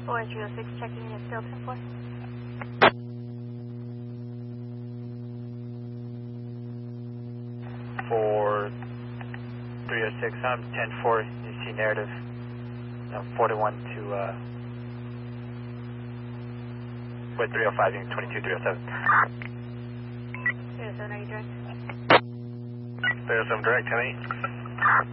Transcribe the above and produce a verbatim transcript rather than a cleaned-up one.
four three oh six checking in at still ten four. four three oh six, I'm ten four, you see narrative. No, four to one to, uh, with three oh five, unit twenty-two three oh seven. three oh seven, are you direct? three oh seven direct, ten eight.